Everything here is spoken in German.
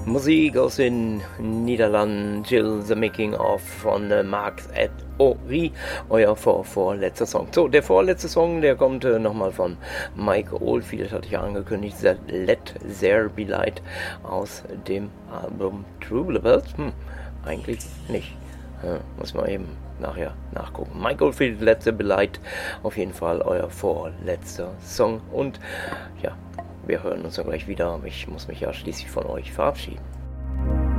Musik aus den Niederlanden, Jill, The Making of von Marx et Ori, euer vorletzter Song. So, der vorletzte Song, der kommt nochmal von Mike Oldfield, hatte ich ja angekündigt, Let There Be Light aus dem Album True Believers. Eigentlich nicht. Muss man eben nachher nachgucken. Mike Oldfield, Let There Be Light, auf jeden Fall euer vorletzter Song. Und ja, wir hören uns dann gleich wieder. Ich muss mich ja schließlich von euch verabschieden.